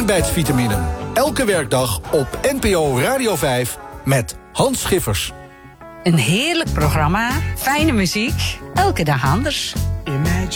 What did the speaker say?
arbeidsvitamine. Elke werkdag op NPO Radio 5 met Hans Schiffers. Een heerlijk programma, fijne muziek, elke dag anders.